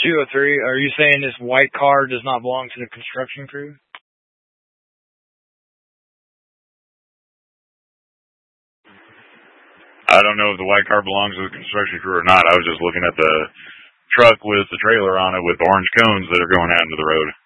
203, are you saying this white car does not belong to the construction crew? I don't know if the white car belongs to the construction crew or not. I was just looking at the truck with the trailer on it with orange cones that are going out into the road.